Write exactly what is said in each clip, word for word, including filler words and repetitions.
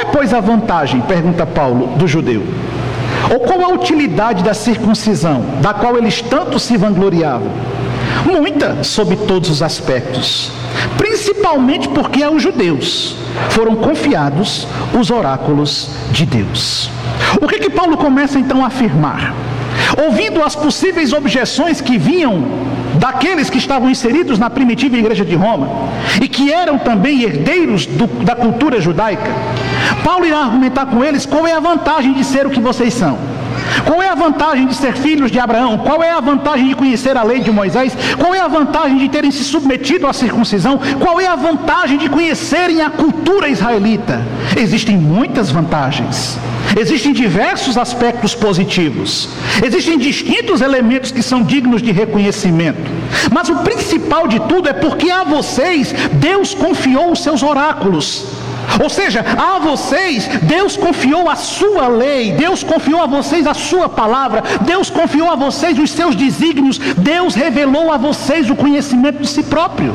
pois, a vantagem, pergunta Paulo, do judeu? Ou qual a utilidade da circuncisão, da qual eles tanto se vangloriavam? Muita, sob todos os aspectos, principalmente porque aos judeus foram confiados os oráculos de Deus. O que que Paulo começa então a afirmar? Ouvindo as possíveis objeções que vinham daqueles que estavam inseridos na primitiva igreja de Roma e que eram também herdeiros do, da cultura judaica, Paulo irá argumentar com eles qual é a vantagem de ser o que vocês são. Qual é a vantagem de ser filhos de Abraão? Qual é a vantagem de conhecer a lei de Moisés? Qual é a vantagem de terem se submetido à circuncisão? Qual é a vantagem de conhecerem a cultura israelita? Existem muitas vantagens. Existem diversos aspectos positivos. Existem distintos elementos que são dignos de reconhecimento. Mas o principal de tudo é porque a vocês Deus confiou os seus oráculos. Ou seja, a vocês Deus confiou a sua lei, Deus confiou a vocês a sua palavra, Deus confiou a vocês os seus desígnios, Deus revelou a vocês o conhecimento de si próprio.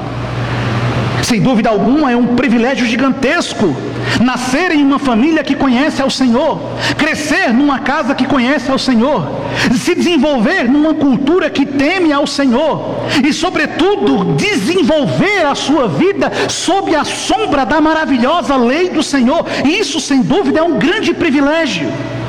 Sem dúvida alguma é um privilégio gigantesco nascer em uma família que conhece ao Senhor, crescer numa casa que conhece ao Senhor, se desenvolver numa cultura que teme ao Senhor e, sobretudo, desenvolver a sua vida sob a sombra da maravilhosa lei do Senhor. Isso, sem dúvida, é um grande privilégio.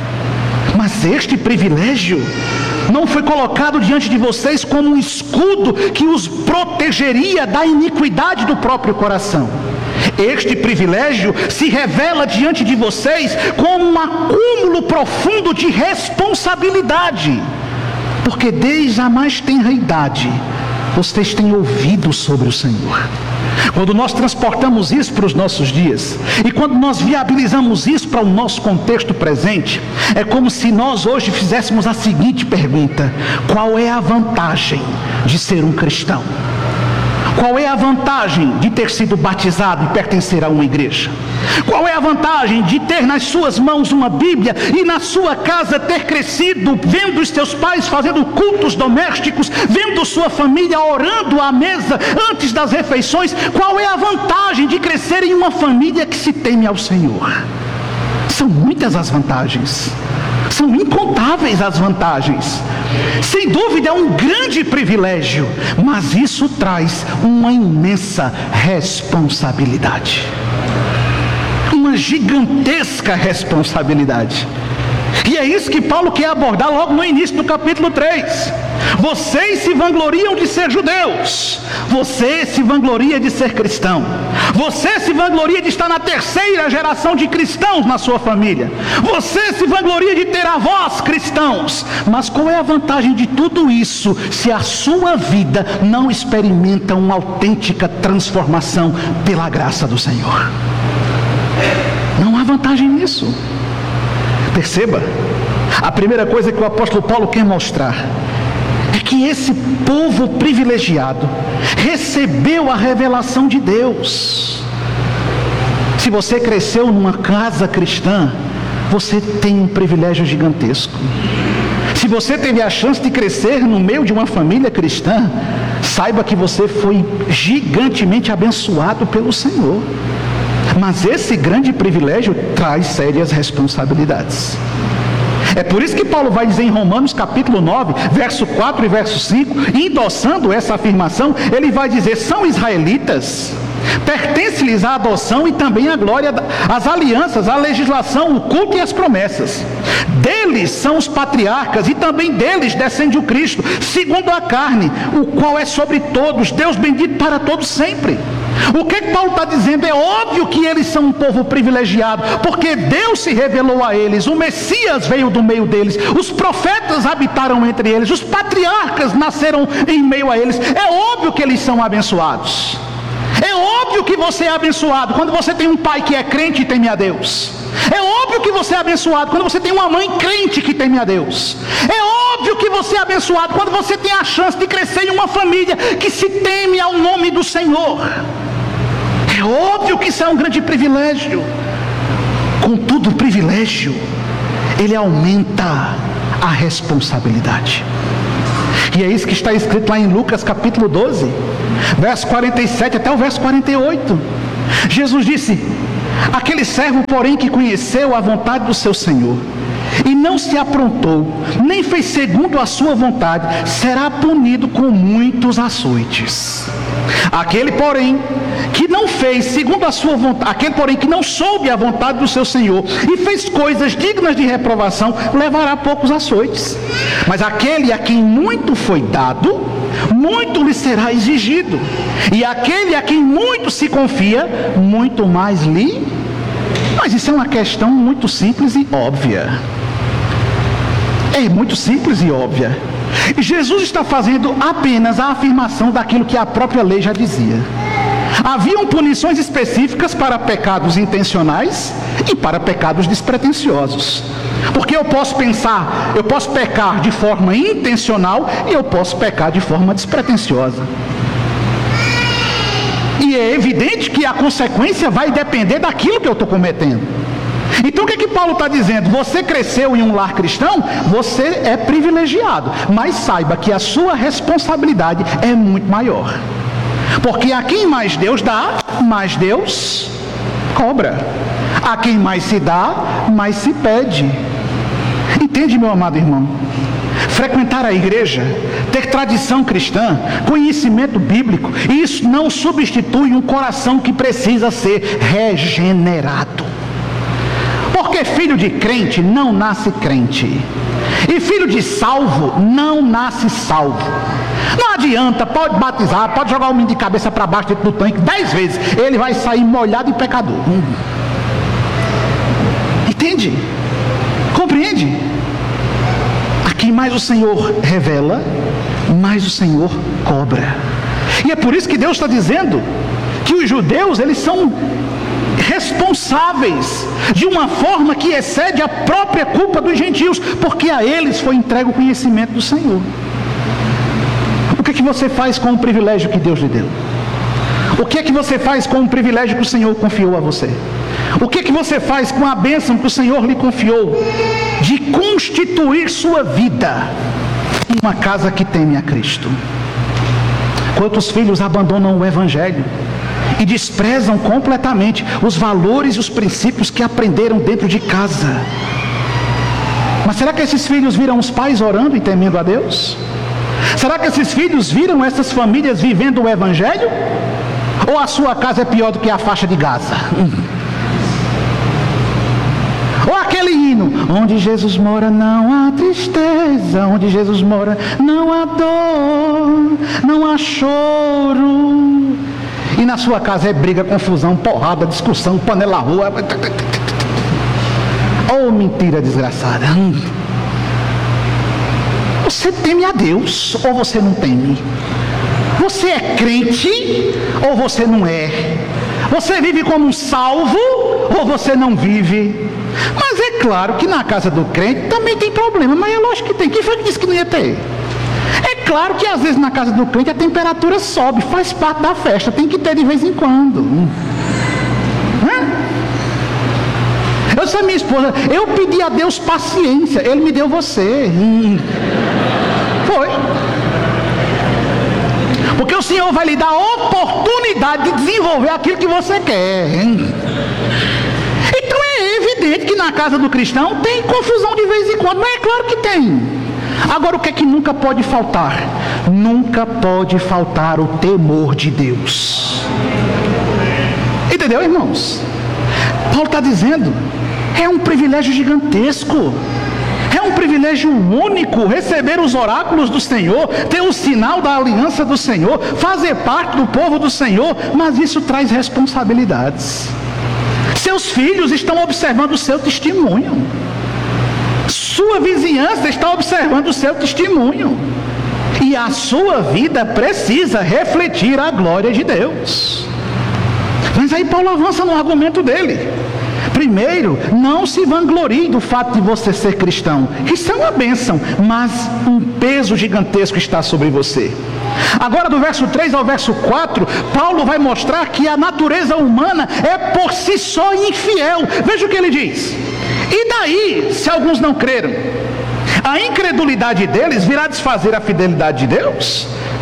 Mas este privilégio não foi colocado diante de vocês como um escudo que os protegeria da iniquidade do próprio coração. Este privilégio se revela diante de vocês como um acúmulo profundo de responsabilidade, porque desde a mais tenra idade vocês têm ouvido sobre o Senhor. Quando nós transportamos isso para os nossos dias, e quando nós viabilizamos isso para o nosso contexto presente, é como se nós hoje fizéssemos a seguinte pergunta: qual é a vantagem de ser um cristão? Qual é a vantagem de ter sido batizado e pertencer a uma igreja? Qual é a vantagem de ter nas suas mãos uma Bíblia e na sua casa ter crescido vendo os seus pais fazendo cultos domésticos, vendo sua família orando à mesa antes das refeições? Qual é a vantagem de crescer em uma família que se teme ao Senhor? São muitas as vantagens, são incontáveis as vantagens. Sem dúvida é um grande privilégio, mas isso traz uma imensa responsabilidade, uma gigantesca responsabilidade. E é isso que Paulo quer abordar logo no início do capítulo três. Vocês se vangloriam de ser judeus, você se vangloria de ser cristão, você se vangloria de estar na terceira geração de cristãos na sua família, você se vangloria de ter avós cristãos. Mas qual é a vantagem de tudo isso se a sua vida não experimenta uma autêntica transformação pela graça do Senhor? Não há vantagem nisso. Perceba, a primeira coisa que o apóstolo Paulo quer mostrar é que esse povo privilegiado recebeu a revelação de Deus. Se você cresceu numa casa cristã, você tem um privilégio gigantesco. Se você teve a chance de crescer no meio de uma família cristã, saiba que você foi gigantemente abençoado pelo Senhor. Mas esse grande privilégio traz sérias responsabilidades. É por isso que Paulo vai dizer em Romanos capítulo nove, verso quatro e verso cinco, endossando essa afirmação, ele vai dizer: são israelitas, pertence-lhes a adoção e também a glória, as alianças, a legislação, o culto e as promessas. Deles são os patriarcas e também deles descende o Cristo, segundo a carne, o qual é sobre todos, Deus bendito para todos sempre. O que Paulo está dizendo? É óbvio que eles são um povo privilegiado, porque Deus se revelou a eles, o Messias veio do meio deles, os profetas habitaram entre eles, os patriarcas nasceram em meio a eles. É óbvio que eles são abençoados. É óbvio que você é abençoado quando você tem um pai que é crente e teme a Deus. É óbvio que você é abençoado quando você tem uma mãe crente que teme a Deus. É óbvio que você é abençoado quando você tem a chance de crescer em uma família que se teme ao nome do Senhor. É óbvio que isso é um grande privilégio. Contudo, o privilégio, ele aumenta a responsabilidade. E é isso que está escrito lá em Lucas capítulo doze, verso quarenta e sete até o verso quarenta e oito. Jesus disse: Aquele servo, porém, que conheceu a vontade do seu senhor e não se aprontou, nem fez segundo a sua vontade, será punido com muitos açoites. Aquele, porém, que não fez segundo a sua vontade, aquele, porém, que não soube a vontade do seu senhor e fez coisas dignas de reprovação, levará poucos açoites. Mas aquele a quem muito foi dado, muito lhe será exigido. E aquele a quem muito se confia, muito mais lhe... Mas isso é uma questão muito simples e óbvia. É muito simples e óbvia. Jesus está fazendo apenas a afirmação daquilo que a própria lei já dizia. Haviam punições específicas para pecados intencionais e para pecados despretensiosos. Porque eu posso pensar, eu posso pecar de forma intencional e eu posso pecar de forma despretensiosa. E é evidente que a consequência vai depender daquilo que eu estou cometendo. Então o que é que Paulo está dizendo? Você cresceu em um lar cristão, você é privilegiado, mas saiba que a sua responsabilidade é muito maior. Porque a quem mais Deus dá, mais Deus cobra. A quem mais se dá, mais se pede. Entende, meu amado irmão? Frequentar a igreja, ter tradição cristã, conhecimento bíblico, isso não substitui um coração que precisa ser regenerado. Porque filho de crente não nasce crente, e filho de salvo não nasce salvo. Não adianta, pode batizar, pode jogar o menino de cabeça para baixo dentro do tanque dez vezes, ele vai sair molhado e pecador. Hum. Entende? Compreende? A quem mais o Senhor revela, mais o Senhor cobra. E é por isso que Deus está dizendo que os judeus, eles são responsáveis de uma forma que excede a própria culpa dos gentios, porque a eles foi entregue o conhecimento do Senhor. O que é que você faz com o privilégio que Deus lhe deu? O que é que você faz com o privilégio que o Senhor confiou a você? O que é que você faz com a bênção que o Senhor lhe confiou de constituir sua vida em uma casa que teme a Cristo? Quantos filhos abandonam o Evangelho e desprezam completamente os valores e os princípios que aprenderam dentro de casa? Mas será que esses filhos viram os pais orando e temendo a Deus? Será que esses filhos viram essas famílias vivendo o Evangelho? Ou a sua casa é pior do que a faixa de Gaza? Hum. Ou aquele hino, onde Jesus mora não há tristeza, onde Jesus mora não há dor, não há choro. E na sua casa é briga, confusão, porrada, discussão, panela rua. Oh, mentira desgraçada. Hum. Você teme a Deus ou você não teme? Você é crente ou você não é? Você vive como um salvo ou você não vive? Mas é claro que na casa do crente também tem problema, mas é lógico que tem. Quem foi que disse que não ia ter? É claro que às vezes na casa do crente a temperatura sobe, faz parte da festa, tem que ter de vez em quando. Hã? Eu disse a minha esposa, eu pedi a Deus paciência, Ele me deu você. Hum. Foi. Porque o Senhor vai lhe dar a oportunidade de desenvolver aquilo que você quer. Hein? Então é evidente que na casa do cristão tem confusão de vez em quando, mas é claro que tem. Agora o que é que nunca pode faltar? Nunca pode faltar o temor de Deus. Entendeu, irmãos? Paulo está dizendo, é um privilégio gigantesco. É um privilégio único receber os oráculos do Senhor, ter o sinal da aliança do Senhor, fazer parte do povo do Senhor, mas isso traz responsabilidades. Seus filhos estão observando o seu testemunho. Sua vizinhança está observando o seu testemunho. E a sua vida precisa refletir a glória de Deus. Mas aí Paulo avança no argumento dele. Primeiro, não se vanglorie do fato de você ser cristão. Isso é uma bênção, mas um peso gigantesco está sobre você. Agora do verso três ao verso quatro, Paulo vai mostrar que a natureza humana é por si só infiel. Veja o que ele diz. E daí, se alguns não creram, a incredulidade deles virá desfazer a fidelidade de Deus?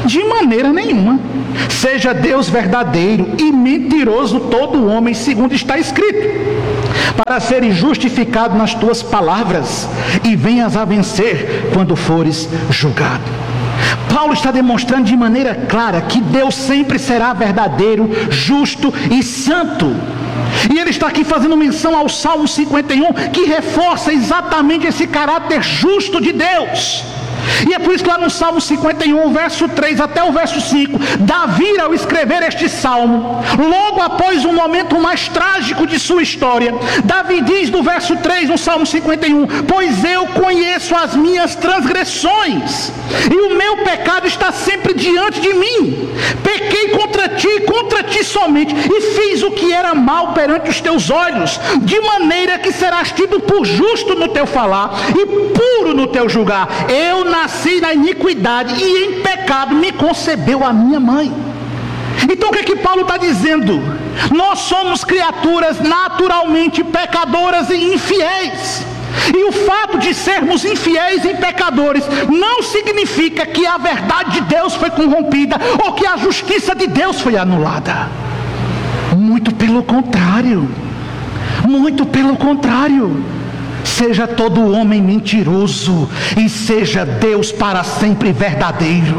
De maneira nenhuma. Seja Deus verdadeiro e mentiroso todo homem, segundo está escrito, para seres justificado nas tuas palavras e venhas a vencer quando fores julgado. Paulo está demonstrando de maneira clara que Deus sempre será verdadeiro, justo e santo. E ele está aqui fazendo menção ao Salmo cinquenta e um, que reforça exatamente esse caráter justo de Deus. E é por isso que lá no Salmo cinquenta e um, verso três até o verso cinco, Davi, ao escrever este salmo, logo após um momento mais trágico de sua história, Davi diz no verso três, no Salmo cinquenta e um: pois eu conheço as minhas transgressões, e o meu pecado está sempre diante de mim. Pequei contra ti, contra ti somente, e fiz o que era mal perante os teus olhos, de maneira que serás tido por justo no teu falar, e puro no teu julgar. Eu nasci na iniquidade, e em pecado me concebeu a minha mãe. Então o que é que Paulo está dizendo? Nós somos criaturas naturalmente pecadoras e infiéis. E o fato de sermos infiéis e pecadores não significa que a verdade de Deus foi corrompida ou que a justiça de Deus foi anulada. Muito pelo contrário. Muito pelo contrário. Seja todo homem mentiroso e seja Deus para sempre verdadeiro.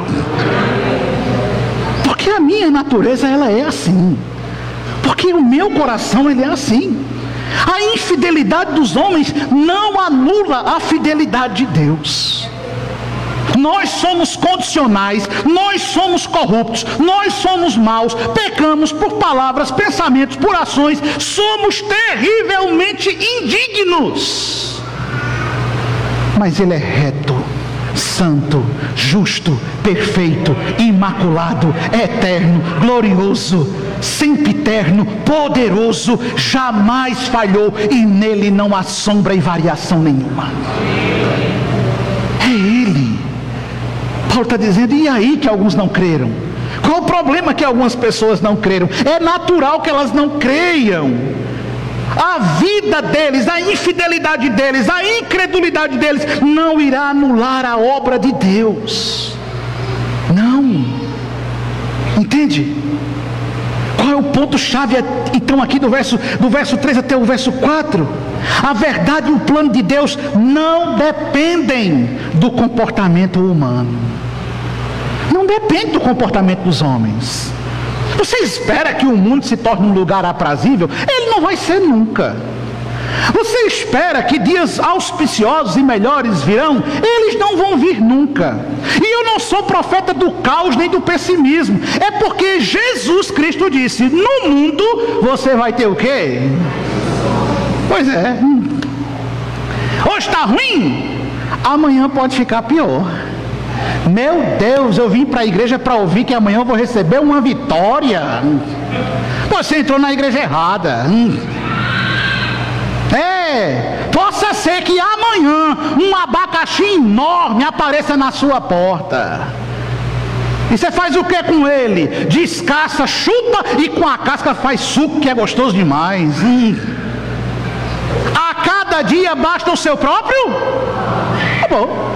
Porque a minha natureza, ela é assim. Porque o meu coração, ele é assim. A infidelidade dos homens não anula a fidelidade de Deus. Nós somos condicionais, nós somos corruptos, nós somos maus, pecamos por palavras, pensamentos, por ações, somos terrivelmente indignos. Mas Ele é reto, santo, justo, perfeito, imaculado, eterno, glorioso, sempiterno, poderoso, jamais falhou, e nele não há sombra e variação nenhuma. É Ele. Paulo está dizendo: e aí que alguns não creram? Qual o problema que algumas pessoas não creram? É natural que elas não creiam. A vida deles, a infidelidade deles, a incredulidade deles não irá anular a obra de Deus. Não. Entende? Qual é o ponto-chave então aqui do verso, do verso três até o verso quatro? A verdade e o plano de Deus não dependem do comportamento humano. Não depende do comportamento dos homens. Você espera que o mundo se torne um lugar aprazível? Ele não vai ser nunca. Você espera que dias auspiciosos e melhores virão? Eles não vão vir nunca. E eu não sou profeta do caos nem do pessimismo. É porque Jesus Cristo disse: no mundo você vai ter o quê? Pois é. Hoje está ruim, amanhã pode ficar pior. Meu Deus, eu vim para a igreja para ouvir que amanhã eu vou receber uma vitória. Você entrou na igreja errada. É, possa ser que amanhã um abacaxi enorme apareça na sua porta. E você faz o que com ele? Descasca, chupa e com a casca faz suco, que é gostoso demais. Hum. A cada dia basta o seu próprio? Tá bom.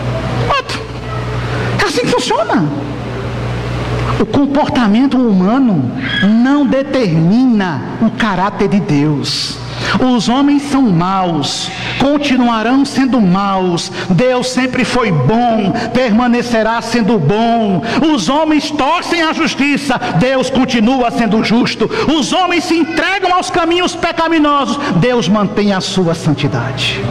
É assim que funciona. O comportamento humano não determina o caráter de Deus. Os homens são maus, continuarão sendo maus. Deus sempre foi bom, permanecerá sendo bom. Os homens torcem a justiça, Deus continua sendo justo. Os homens se entregam aos caminhos pecaminosos, Deus mantém a sua santidade.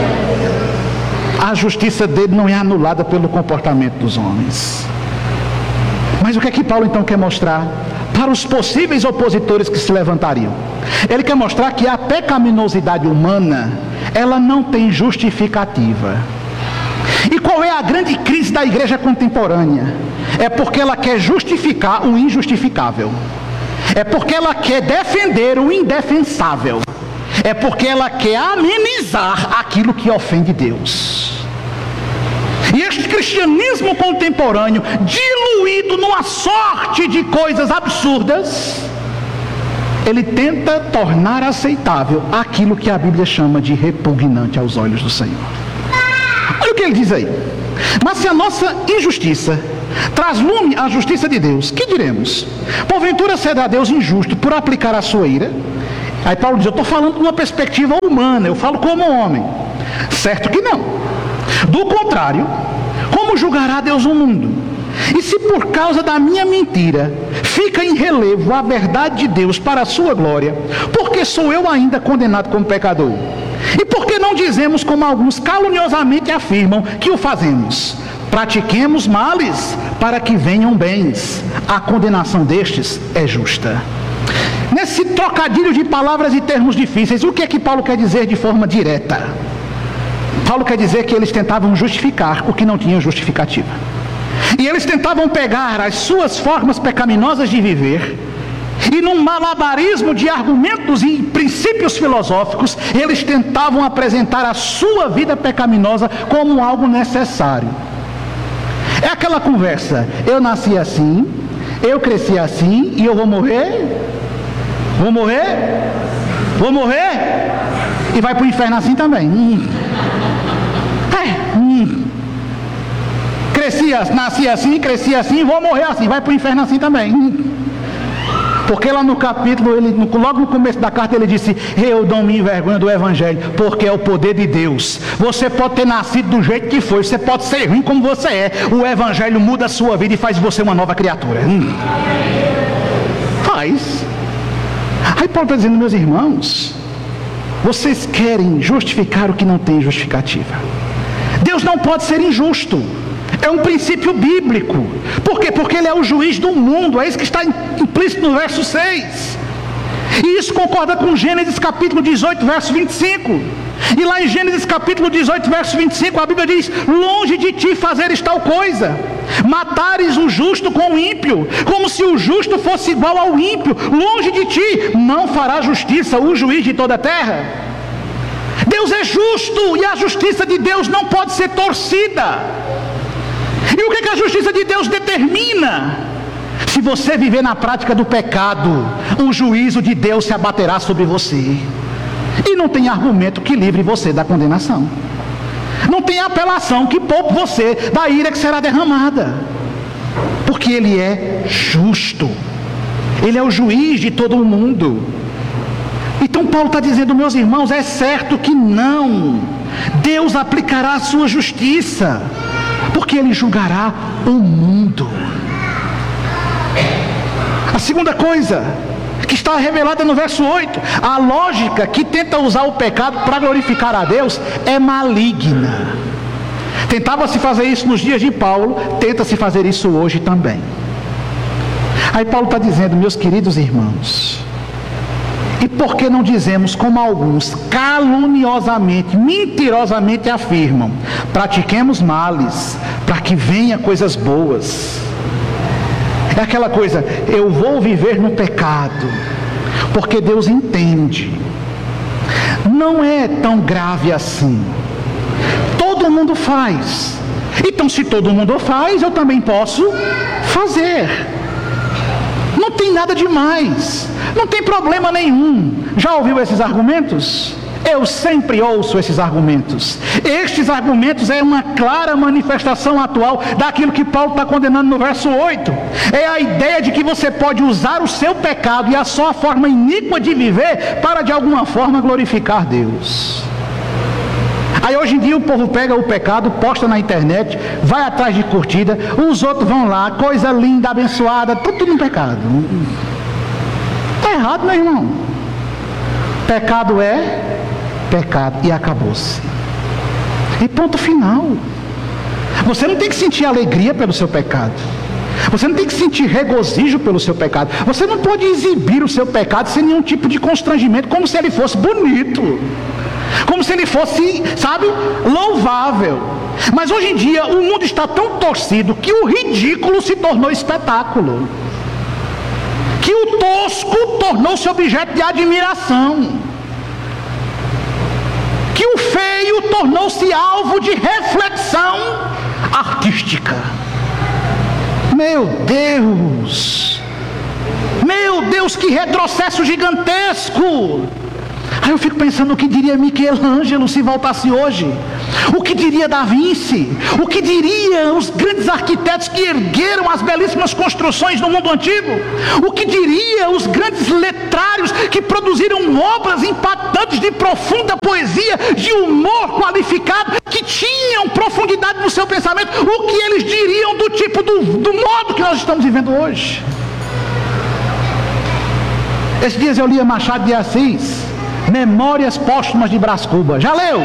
A justiça dele não é anulada pelo comportamento dos homens. Mas o que é que Paulo então quer mostrar para os possíveis opositores que se levantariam? Ele quer mostrar que a pecaminosidade humana, ela não tem justificativa. E qual é a grande crise da igreja contemporânea? É porque ela quer justificar o injustificável. É porque ela quer defender o indefensável. É porque ela quer amenizar aquilo que ofende Deus. E este cristianismo contemporâneo, diluído numa sorte de coisas absurdas, ele tenta tornar aceitável aquilo que a Bíblia chama de repugnante aos olhos do Senhor. Olha o que ele diz aí: mas se a nossa injustiça traz lume à justiça de Deus. Que diremos? Porventura será Deus injusto por aplicar a sua ira? Aí Paulo diz, eu estou falando de uma perspectiva humana, eu falo como homem. Certo que não. Do contrário, como julgará Deus o mundo? E se por causa da minha mentira fica em relevo a verdade de Deus para a sua glória, por que sou eu ainda condenado como pecador? E por que não dizemos como alguns caluniosamente afirmam que o fazemos? Pratiquemos males para que venham bens. A condenação destes é justa. Nesse trocadilho de palavras e termos difíceis, o que é que Paulo quer dizer de forma direta? Paulo quer dizer que eles tentavam justificar o que não tinha justificativa. E eles tentavam pegar as suas formas pecaminosas de viver, e num malabarismo de argumentos e princípios filosóficos, eles tentavam apresentar a sua vida pecaminosa como algo necessário. É aquela conversa, eu nasci assim, eu cresci assim, e eu vou morrer? Vou morrer? Vou morrer? E vai para o inferno assim também. Hum. É, hum. Cresci, nasci assim, cresci assim, vou morrer assim, vai para o inferno assim também. Hum. Porque lá no capítulo, ele, logo no começo da carta, ele disse, eu não me envergonho do Evangelho, porque é o poder de Deus. Você pode ter nascido do jeito que foi, você pode ser ruim como você é, o Evangelho muda a sua vida e faz você uma nova criatura. Hum. Faz. Aí Paulo está dizendo, meus irmãos, vocês querem justificar o que não tem justificativa. Deus não pode ser injusto. É um princípio bíblico. Por quê? Porque Ele é o juiz do mundo. É isso que está implícito no verso seis. E isso concorda com Gênesis capítulo dezoito, verso vinte e cinco. E lá em Gênesis capítulo dezoito, verso vinte e cinco, a Bíblia diz, longe de ti fazeres tal coisa, matares o justo com o ímpio, como se o justo fosse igual ao ímpio. Longe de ti não fará justiça o juiz de toda a terra. Deus é justo, e a justiça de Deus não pode ser torcida. E o que, que a justiça de Deus determina? Se você viver na prática do pecado, o juízo de Deus se abaterá sobre você. E não tem argumento que livre você da condenação. Não tem apelação que poupe você da ira que será derramada. Porque Ele é justo. Ele é o juiz de todo o mundo. Então Paulo está dizendo, meus irmãos, é certo que não. Deus aplicará a sua justiça, porque Ele julgará o mundo. A segunda coisa que está revelada no verso oito, a lógica que tenta usar o pecado para glorificar a Deus é maligna. Tentava-se fazer isso nos dias de Paulo, tenta-se fazer isso hoje também. Aí Paulo está dizendo, meus queridos irmãos, e por que não dizemos como alguns caluniosamente, mentirosamente afirmam, pratiquemos males para que venha coisas boas? É aquela coisa, eu vou viver no pecado, porque Deus entende. Não é tão grave assim. Todo mundo faz. Então se todo mundo faz, eu também posso fazer. Não tem nada demais. Não tem problema nenhum. Já ouviu esses argumentos? Eu sempre ouço esses argumentos. Estes argumentos é uma clara manifestação atual daquilo que Paulo está condenando no verso oito. É a ideia de que você pode usar o seu pecado e a sua forma iníqua de viver para de alguma forma glorificar Deus. Aí hoje em dia o povo pega o pecado, posta na internet, vai atrás de curtida, os outros vão lá, coisa linda, abençoada, tudo no pecado. Está errado, meu irmão. Pecado é pecado e acabou-se. E ponto final. Você não tem que sentir alegria pelo seu pecado. Você não tem que sentir regozijo pelo seu pecado. Você não pode exibir o seu pecado sem nenhum tipo de constrangimento, como se ele fosse bonito, como se ele fosse, sabe, louvável. Mas hoje em dia o mundo está tão torcido que o ridículo se tornou espetáculo, que o tosco tornou-se objeto de admiração, que o feio tornou-se alvo de reflexão artística. Meu Deus, meu Deus, que retrocesso gigantesco! Aí eu fico pensando o que diria Michelangelo se voltasse hoje, o que diria Da Vinci, o que diriam os grandes arquitetos que ergueram as belíssimas construções no mundo antigo, o que diriam os grandes letrários que produziram obras impactantes de profunda poesia, de humor qualificado, que tinham profundidade no seu pensamento, o que eles diriam do tipo do, do modo que nós estamos vivendo hoje. Esses dias eu lia Machado de Assis, Memórias Póstumas de Brás Cubas. Já leu?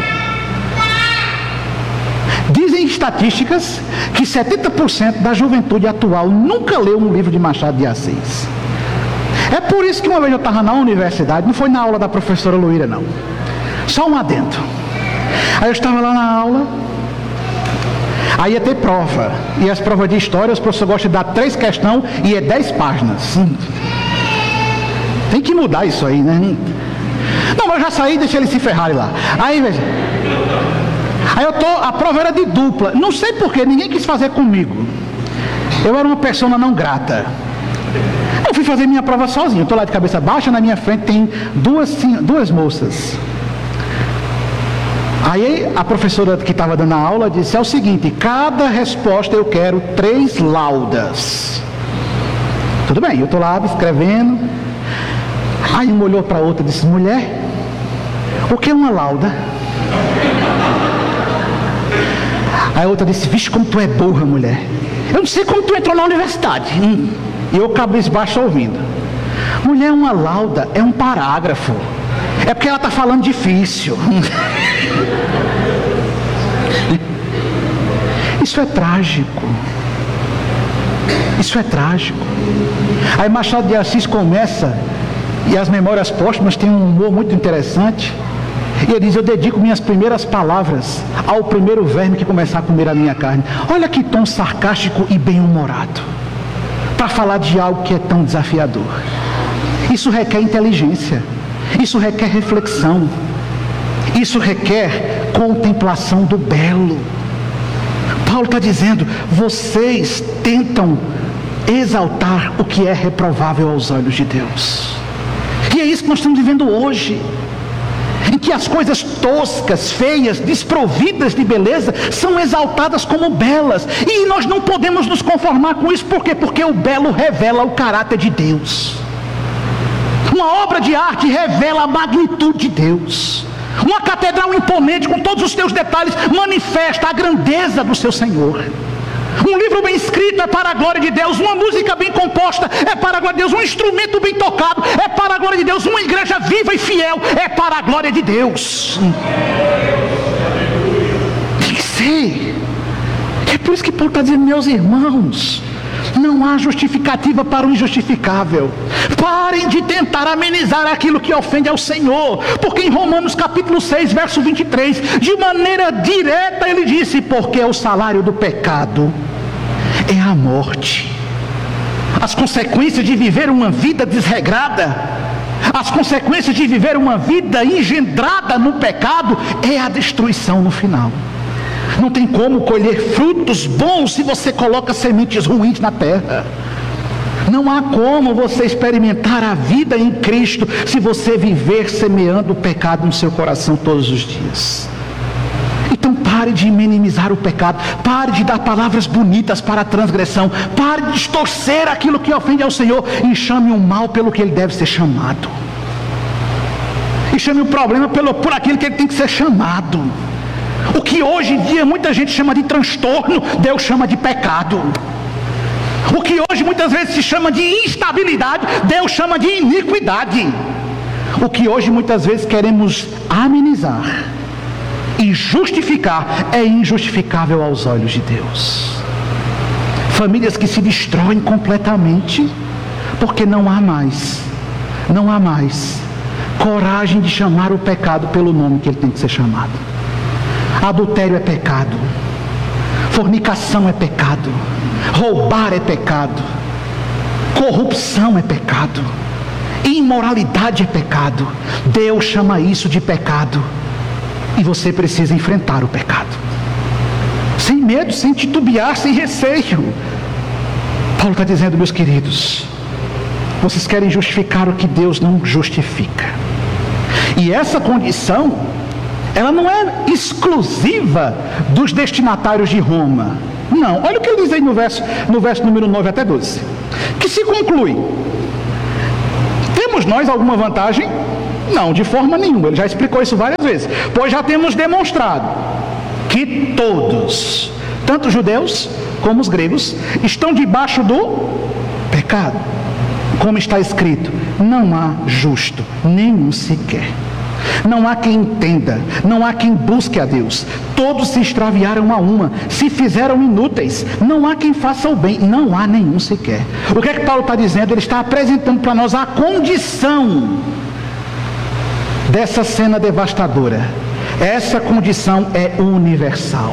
Dizem estatísticas que setenta por cento da juventude atual nunca leu um livro de Machado de Assis. É por isso que uma vez eu estava na universidade, não foi na aula da professora Luíra não, só um adendo. Aí eu estava lá na aula, aí ia ter prova, e as provas de história, os professores gostam de dar três questões e é dez páginas. Tem que mudar isso aí, né? Não, mas eu já saí e deixei eles se ferrarem lá. Aí, veja. Aí eu tô, a prova era de dupla. Não sei porquê, ninguém quis fazer comigo. Eu era uma pessoa não grata. Eu fui fazer minha prova sozinho. Eu tô lá de cabeça baixa, na minha frente tem duas, duas moças. Aí a professora que estava dando a aula disse: é o seguinte, cada resposta eu quero três laudas. Tudo bem, eu tô lá escrevendo. Aí uma olhou para a outra e disse: mulher, o que é uma lauda? Aí a outra disse: vixe, como tu é burra, mulher. Eu não sei como tu entrou na universidade. Hum. E eu cabisbaixo ouvindo. Mulher, uma lauda é um parágrafo. É porque ela está falando difícil. Isso é trágico. Isso é trágico. Aí Machado de Assis começa, e as Memórias Póstumas têm um humor muito interessante. E ele diz: eu dedico minhas primeiras palavras ao primeiro verme que começar a comer a minha carne. Olha que tom sarcástico e bem-humorado, para falar de algo que é tão desafiador. Isso requer inteligência, isso requer reflexão, isso requer contemplação do belo. Paulo está dizendo: vocês tentam exaltar o que é reprovável aos olhos de Deus. E é isso que nós estamos vivendo hoje, em que as coisas toscas, feias, desprovidas de beleza são exaltadas como belas, e nós não podemos nos conformar com isso. Por quê? Porque o belo revela o caráter de Deus. Uma obra de arte revela a magnitude de Deus. Uma catedral imponente com todos os seus detalhes manifesta a grandeza do seu Senhor. Um livro bem escrito é para a glória de Deus. Uma música bem composta é para a glória de Deus. Um instrumento bem tocado é para a glória de Deus. Uma igreja viva e fiel é para a glória de Deus. Tem que ser. É por isso que Paulo está dizendo: meus irmãos, não há justificativa para o injustificável. Parem de tentar amenizar aquilo que ofende ao Senhor, porque em Romanos capítulo seis, verso vinte e três, de maneira direta ele disse: porque o salário do pecado é a morte. As consequências de viver uma vida desregrada, as consequências de viver uma vida engendrada no pecado, é a destruição no final. Não tem como colher frutos bons se você coloca sementes ruins na terra. Não há como você experimentar a vida em Cristo se você viver semeando o pecado no seu coração todos os dias. Então pare de minimizar o pecado, pare de dar palavras bonitas para a transgressão, pare de distorcer aquilo que ofende ao Senhor e chame o mal pelo que ele deve ser chamado. E chame o problema pelo, por aquilo que ele tem que ser chamado. O que hoje em dia muita gente chama de transtorno, Deus chama de pecado. O que hoje muitas vezes se chama de instabilidade, Deus chama de iniquidade. O que hoje muitas vezes queremos amenizar e justificar é injustificável aos olhos de Deus. Famílias que se destroem completamente porque não há mais, não há mais coragem de chamar o pecado pelo nome que ele tem que ser chamado. Adultério é pecado, fornicação é pecado, roubar é pecado, corrupção é pecado, imoralidade é pecado. Deus chama isso de pecado, e você precisa enfrentar o pecado sem medo, sem titubear, sem receio. Paulo está dizendo: meus queridos, vocês querem justificar o que Deus não justifica. E essa condição, ela não é exclusiva dos destinatários de Roma. Não, olha o que ele diz aí no verso, no verso número nove até doze. Que se conclui: temos nós alguma vantagem? Não, de forma nenhuma. Ele já explicou isso várias vezes. Pois já temos demonstrado que todos, tanto os judeus como os gregos, estão debaixo do pecado. Como está escrito: não há justo, nenhum sequer. Não há quem entenda, não há quem busque a Deus. Todos se extraviaram a uma, se fizeram inúteis. Não há quem faça o bem, não há nenhum sequer. O que é que Paulo está dizendo? Ele está apresentando para nós a condição dessa cena devastadora. Essa condição é universal.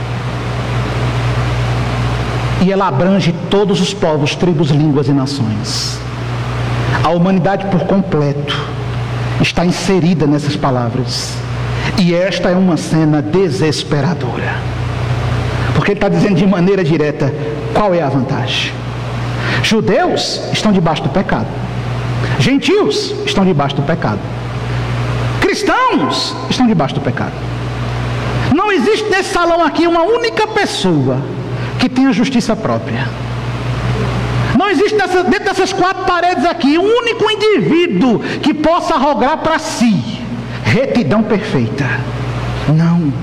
E ela abrange todos os povos, tribos, línguas e nações. A humanidade por completo está inserida nessas palavras. E esta é uma cena desesperadora. Porque ele está dizendo de maneira direta qual é a vantagem. Judeus estão debaixo do pecado. Gentios estão debaixo do pecado. Cristãos estão debaixo do pecado. Não existe nesse salão aqui uma única pessoa que tenha justiça própria. Não existe nessa, dentro dessas quatro paredes aqui um único indivíduo que possa arrogar para si retidão perfeita. Não.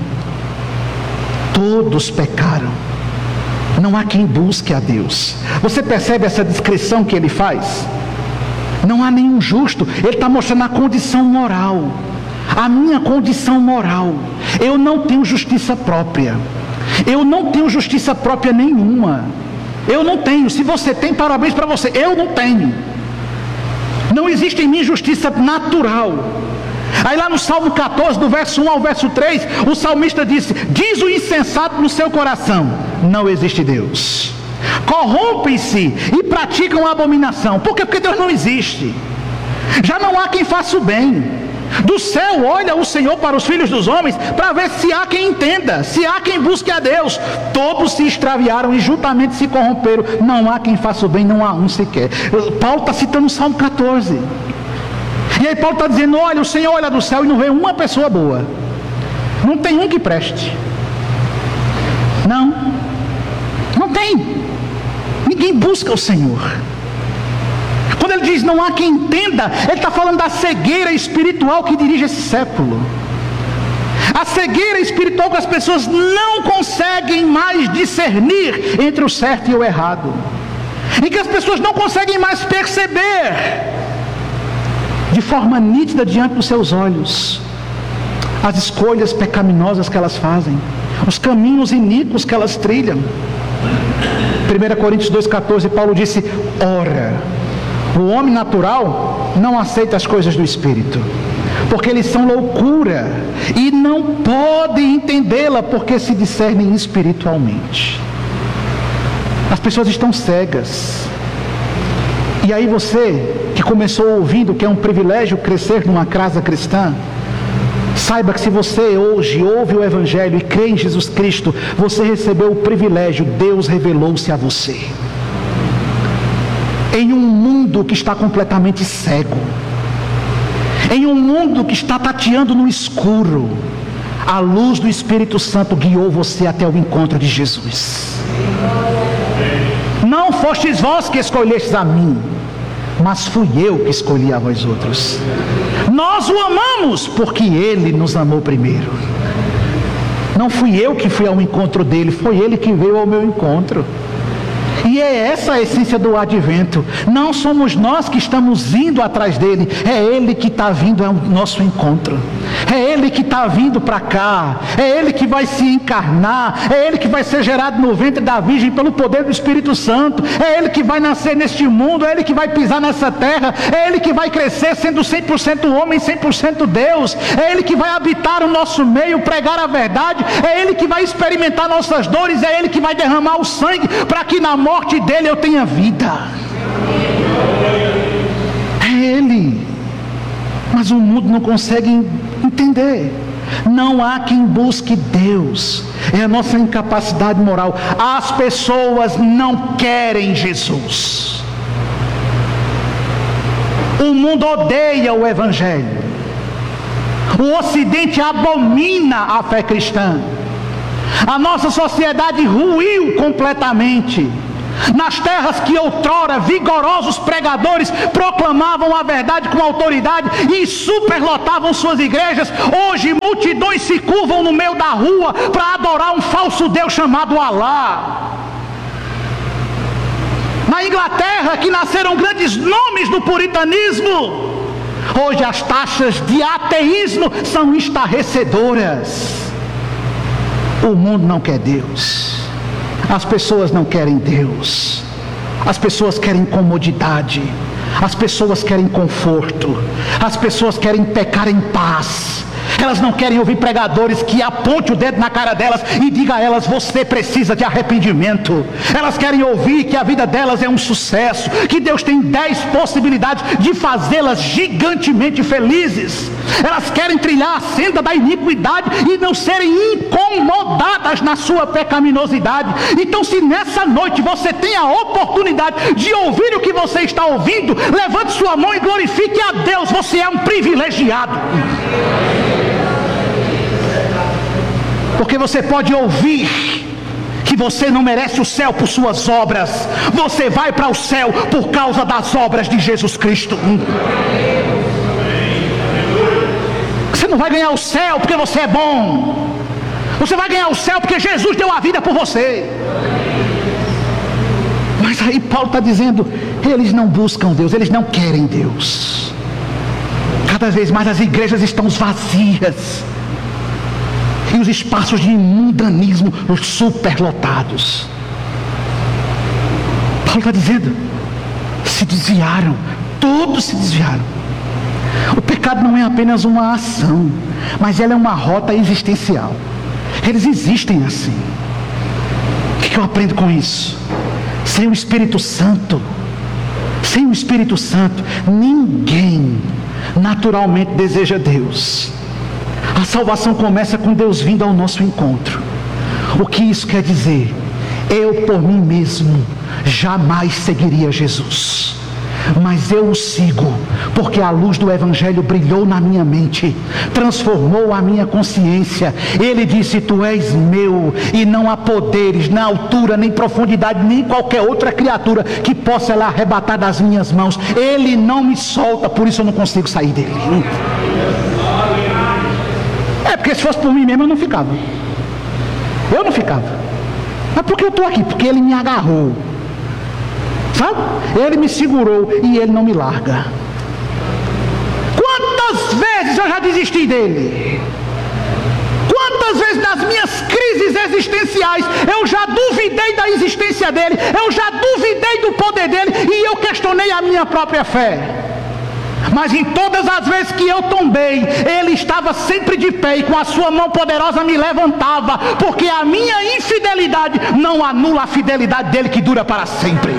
Todos pecaram. Não há quem busque a Deus. Você percebe essa descrição que ele faz? Não há nenhum justo. Ele está mostrando a condição moral. A minha condição moral. Eu não tenho justiça própria. Eu não tenho justiça própria nenhuma. Eu não tenho. Se você tem, parabéns para você. Eu não tenho. Não existe em mim justiça natural. Aí lá no Salmo catorze, do verso um ao verso três, o salmista disse: diz o insensato no seu coração: não existe Deus. Corrompem-se e praticam a abominação. Por quê? Porque Deus não existe. Já não há quem faça o bem. Do céu olha o Senhor para os filhos dos homens, para ver se há quem entenda, se há quem busque a Deus. Todos se extraviaram e juntamente se corromperam. Não há quem faça o bem, não há um sequer. Paulo está citando o Salmo catorze. E aí Paulo está dizendo: olha, o Senhor olha do céu e não vê uma pessoa boa. Não tem um que preste. Não. Não tem. Ninguém busca o Senhor. Quando ele diz não há quem entenda, ele está falando da cegueira espiritual que dirige esse século. A cegueira espiritual que as pessoas não conseguem mais discernir entre o certo e o errado. E que as pessoas não conseguem mais perceber de forma nítida diante dos seus olhos as escolhas pecaminosas que elas fazem, os caminhos iníquos que elas trilham. primeira Coríntios dois, catorze, Paulo disse: ora, o homem natural não aceita as coisas do Espírito, porque eles são loucura, e não pode entendê-la, porque se discernem espiritualmente. As pessoas estão cegas. E aí você, que começou ouvindo que é um privilégio crescer numa casa cristã, saiba que se você hoje ouve o Evangelho e crê em Jesus Cristo, você recebeu o privilégio, Deus revelou-se a você. Em um mundo que está completamente cego, em um mundo que está tateando no escuro, a luz do Espírito Santo guiou você até o encontro de Jesus. Não fostes vós que escolhestes a mim, mas fui eu que escolhi a vós outros. Nós o amamos porque Ele nos amou primeiro. Não fui eu que fui ao encontro dele, foi Ele que veio ao meu encontro. E é essa a essência do advento. Não somos nós que estamos indo atrás dele, é ele que está vindo ao nosso encontro. É ele que está vindo para cá, é ele que vai se encarnar, é ele que vai ser gerado no ventre da Virgem pelo poder do Espírito Santo, é ele que vai nascer neste mundo, é ele que vai pisar nessa terra, é ele que vai crescer sendo cem por cento homem, cem por cento Deus, é ele que vai habitar o nosso meio, pregar a verdade, é ele que vai experimentar nossas dores, é ele que vai derramar o sangue para que na morte dele eu tenha vida. É ele. Mas o mundo não consegue entender. Não há quem busque Deus. É a nossa incapacidade moral. As pessoas não querem Jesus. O mundo odeia o Evangelho. O Ocidente abomina a fé cristã. A nossa sociedade ruiu completamente. Nas terras que outrora vigorosos pregadores proclamavam a verdade com autoridade e superlotavam suas igrejas, hoje multidões se curvam no meio da rua para adorar um falso Deus chamado Alá. Na Inglaterra, que nasceram grandes nomes do puritanismo, hoje as taxas de ateísmo são estarrecedoras. O mundo não quer Deus. As pessoas não querem Deus. As pessoas querem comodidade. As pessoas querem conforto. As pessoas querem pecar em paz. Elas não querem ouvir pregadores que aponte o dedo na cara delas e diga a elas: você precisa de arrependimento. Elas querem ouvir que a vida delas é um sucesso, que Deus tem dez possibilidades de fazê-las gigantemente felizes. Elas querem trilhar a senda da iniquidade e não serem incomodadas na sua pecaminosidade. Então, se nessa noite você tem a oportunidade de ouvir o que você está ouvindo, levante sua mão e glorifique a Deus. Você é um privilegiado. Porque você pode ouvir que você não merece o céu por suas obras. Você vai para o céu por causa das obras de Jesus Cristo. Você não vai ganhar o céu porque você é bom. Você vai ganhar o céu porque Jesus deu a vida por você. Mas aí Paulo está dizendo: eles não buscam Deus, eles não querem Deus. Cada vez mais as igrejas estão vazias e os espaços de mundanismo superlotados. Paulo está dizendo: se desviaram, todos se desviaram. O pecado não é apenas uma ação, mas ela é uma rota existencial. Eles existem assim. O que eu aprendo com isso? Sem o Espírito Santo, sem o Espírito Santo, ninguém naturalmente deseja Deus. A salvação começa com Deus vindo ao nosso encontro. O que isso quer dizer? Eu por mim mesmo jamais seguiria Jesus, mas eu o sigo porque a luz do Evangelho brilhou na minha mente, transformou a minha consciência. Ele disse: tu és meu, e não há poderes na altura, nem profundidade, nem qualquer outra criatura que possa lhe arrebatar das minhas mãos. Ele não me solta, por isso eu não consigo sair dele. É porque se fosse por mim mesmo eu não ficava. Eu não ficava. Mas por que eu estou aqui? Porque ele me agarrou. Sabe? Ele me segurou e ele não me larga. Quantas vezes eu já desisti dele? Quantas vezes nas minhas crises existenciais eu já duvidei da existência dele, eu já duvidei do poder dele e eu questionei a minha própria fé. Mas em todas as vezes que eu tombei, ele estava sempre de pé e com a sua mão poderosa me levantava, porque a minha infidelidade não anula a fidelidade dele que dura para sempre.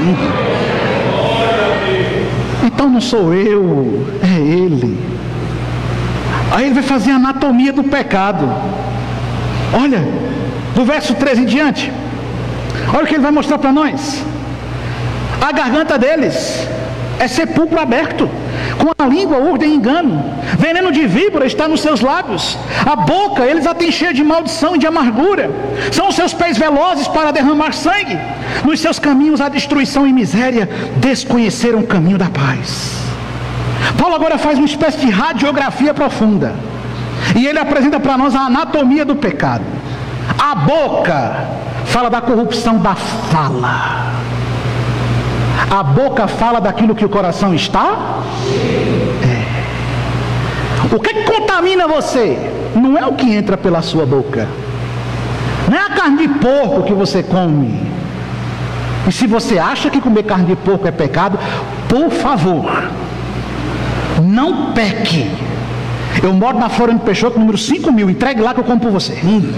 Então não sou eu, é ele. Aí ele vai fazer a anatomia do pecado. Olha, do verso treze em diante, olha o que ele vai mostrar para nós. A garganta deles é sepulcro aberto, com a língua urdem engano, veneno de víbora está nos seus lábios, a boca eles a têm cheia de maldição e de amargura, são os seus pés velozes para derramar sangue, nos seus caminhos há destruição e miséria, desconheceram o caminho da paz. Paulo agora faz uma espécie de radiografia profunda, e ele apresenta para nós a anatomia do pecado. A boca fala da corrupção da fala. A boca fala daquilo que o coração está? É. O que contamina você? Não é o que entra pela sua boca. Não é a carne de porco que você come. E se você acha que comer carne de porco é pecado, por favor, não peque. Eu moro na Flora de Peixoto, número cinco mil. Entregue lá que eu como por você. Hum.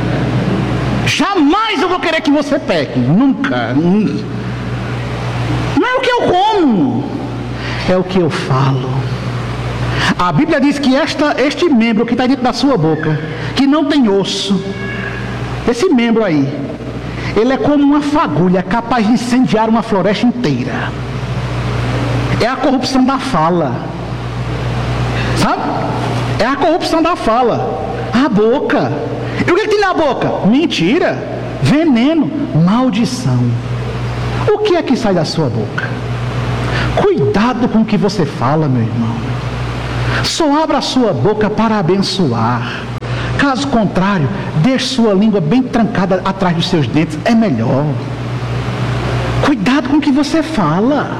Jamais eu vou querer que você peque. Nunca. Hum. Não é o que eu como, é o que eu falo. A Bíblia diz que esta, este membro que está dentro da sua boca, que não tem osso, esse membro aí, ele é como uma fagulha capaz de incendiar uma floresta inteira. É a corrupção da fala. Sabe? É a corrupção da fala. A boca. E o que, que tem na boca? Mentira, veneno, maldição. O que é que sai da sua boca? Cuidado com o que você fala, meu irmão. Só abra a sua boca para abençoar. Caso contrário, deixe sua língua bem trancada atrás dos seus dentes. É melhor. Cuidado com o que você fala.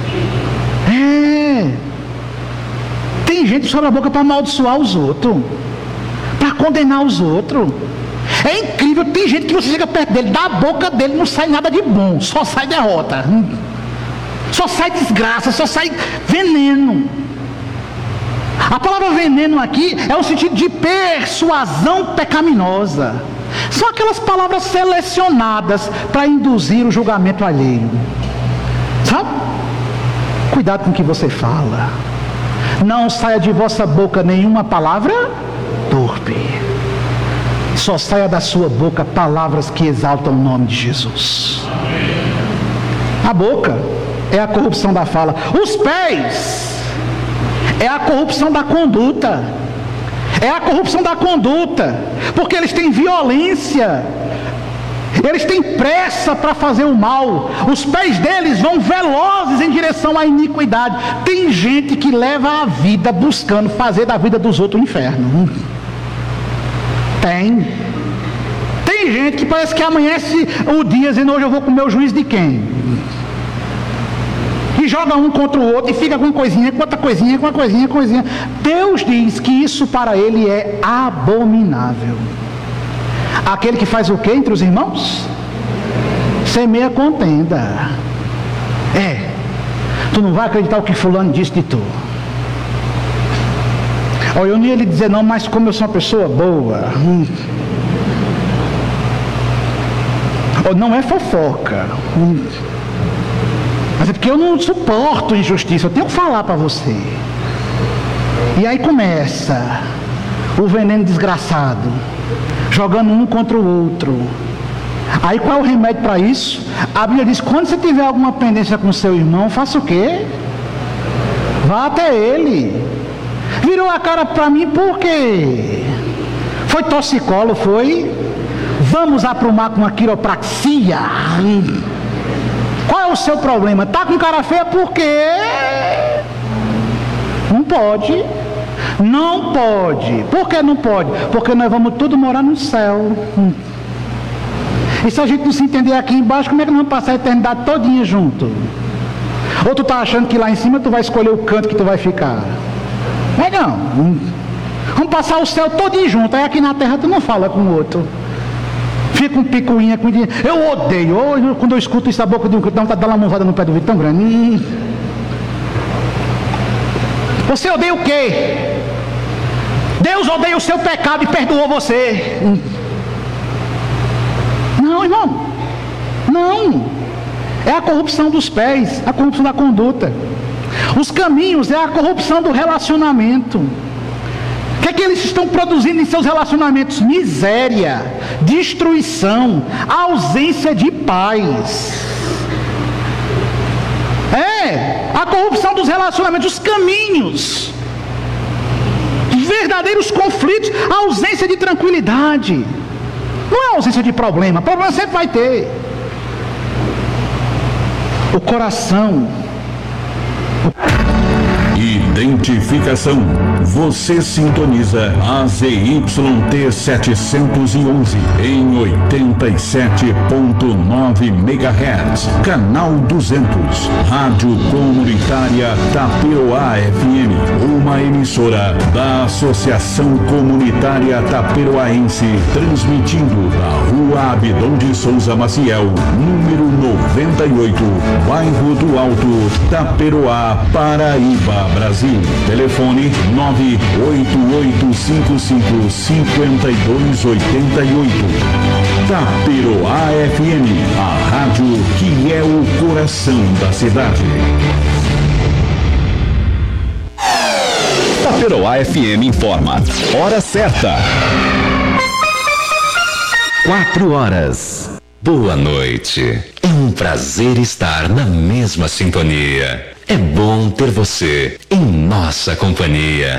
É. Tem gente que abre a boca para amaldiçoar os outros, para condenar os outros. É incrível, tem gente que você chega perto dele, da boca dele não sai nada de bom, só sai derrota, só sai desgraça, só sai veneno. A palavra veneno aqui é o sentido de persuasão pecaminosa. São aquelas palavras selecionadas para induzir o julgamento alheio. Sabe? Cuidado com o que você fala. Não saia de vossa boca nenhuma palavra torpe. Só saia da sua boca palavras que exaltam o nome de Jesus. A boca é a corrupção da fala. Os pés é a corrupção da conduta. É a corrupção da conduta. Porque eles têm violência. Eles têm pressa para fazer o mal. Os pés deles vão velozes em direção à iniquidade. Tem gente que leva a vida buscando fazer da vida dos outros um inferno. Tem. Tem gente que parece que amanhece o dia dizendo: hoje eu vou comer o juízo de quem? E joga um contra o outro e fica com uma coisinha, com outra coisinha, com uma coisinha, com uma coisinha. Deus diz que isso para ele é abominável. Aquele que faz o que entre os irmãos? Semeia contenda. É. Tu não vai acreditar o que fulano disse de tu. Olha, eu não ia lhe dizer não, mas como eu sou uma pessoa boa. Hum. Oh, não é fofoca. Hum. Mas é porque eu não suporto injustiça. Eu tenho que falar para você. E aí começa o veneno desgraçado, jogando um contra o outro. Aí qual é o remédio para isso? A Bíblia diz: quando você tiver alguma pendência com seu irmão, faça o quê? Vá até ele. Virou a cara para mim por quê? Foi torcicolo, foi? Vamos aprumar com a quiropraxia. Qual é o seu problema? Tá com cara feia por quê? Não pode. Não pode. Por que não pode? Porque nós vamos tudo morar no céu. E se a gente não se entender aqui embaixo, como é que nós vamos passar a eternidade todinha junto? Ou tu tá achando que lá em cima tu vai escolher o canto que tu vai ficar? Não é não. Vamos passar o céu todinho junto. Aí aqui na terra tu não fala com o outro. Fica um picuinha com dinheiro. Eu odeio. Eu, quando eu escuto isso da boca de um cristão, tá dando uma mãozada no pé do vidro tão grande. Hum. Você odeia o quê? Deus odeia o seu pecado e perdoou você. Hum. Não, irmão. Não. É a corrupção dos pés, a corrupção da conduta. Os caminhos é a corrupção do relacionamento. O que é que eles estão produzindo em seus relacionamentos? Miséria, destruição, ausência de paz. É, a corrupção dos relacionamentos, os caminhos, verdadeiros conflitos, a ausência de tranquilidade. Não é ausência de problema, problema sempre vai ter. O coração. Identificação. Você sintoniza a Z Y T setecentos e onze em oitenta e sete ponto nove megahertz, canal duzentos, Rádio Comunitária Taperoá F M, uma emissora da Associação Comunitária Taperoaense, transmitindo da Rua Abdon de Souza Maciel, número noventa e oito, Bairro do Alto, Taperoá, Paraíba, Brasil. Telefone nove oito oito cinco cinco cinco dois oito oito. Taperoá F M, a rádio que é o coração da cidade. Taperoá F M informa. Hora certa. Quatro horas. Boa noite. É um prazer estar na mesma sintonia. É bom ter você em nossa companhia.